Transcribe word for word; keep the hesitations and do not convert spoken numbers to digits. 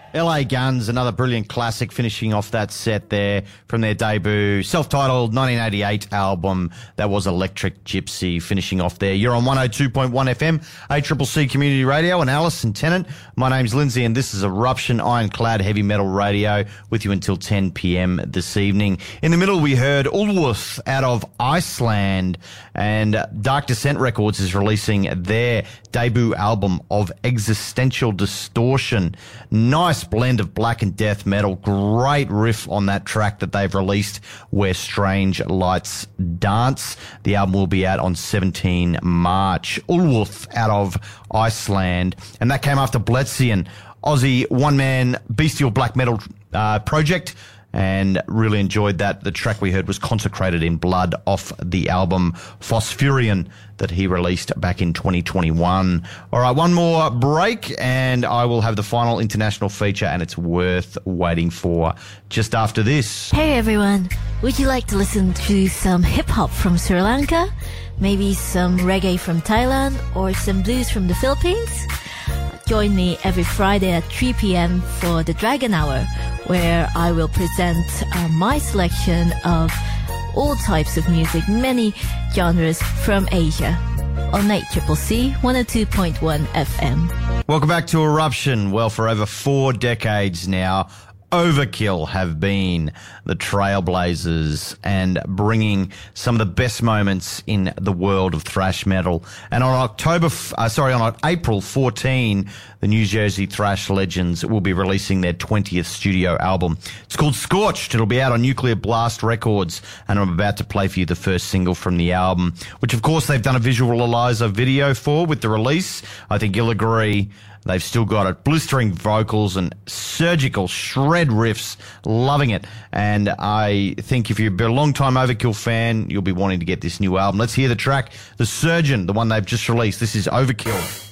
L A Guns, another brilliant classic, finishing off that set there from their debut, self-titled nineteen eighty-eight album. That was Electric Gypsy, finishing off there. You're on one oh two point one F M, A C C C Community Radio, and Alison Tennant. My name's Lindsay, and this is Eruption Ironclad Heavy Metal Radio, with you until ten p.m. this evening. In the middle, we heard Ulwulf out of Iceland, and Dark Descent Records is releasing their debut album of Existential Distortion. Nice blend of black and death metal. Great riff on that track that they've released, Where Strange Lights Dance. The album will be out on seventeenth of March. Ulwulf out of Iceland. And that came after Bletzian, Aussie one-man bestial black metal uh, project. And really enjoyed that. The track we heard was Consecrated in Blood off the album Phosphurian that he released back in twenty twenty-one. All right, one more break and I will have the final international feature, and it's worth waiting for just after this. Hey everyone, would you like to listen to some hip-hop from Sri Lanka? Maybe some reggae from Thailand or some blues from the Philippines? Join me every Friday at three p.m. for the Dragon Hour, where I will present uh, my selection of all types of music, many genres from Asia, on A C C C one oh two point one F M. Welcome back to Eruption. Well, for over four decades now, Overkill have been the trailblazers and bringing some of the best moments in the world of thrash metal. And on October, uh, sorry, on April fourteenth, the New Jersey thrash legends will be releasing their twentieth studio album. It's called Scorched. It'll be out on Nuclear Blast Records, and I'm about to play for you the first single from the album, which of course they've done a visualizer video for with the release. I think you'll agree. They've still got it. Blistering vocals and surgical shred riffs. Loving it. And I think if you're a long-time Overkill fan, you'll be wanting to get this new album. Let's hear the track, The Surgeon, the one they've just released. This is Overkill.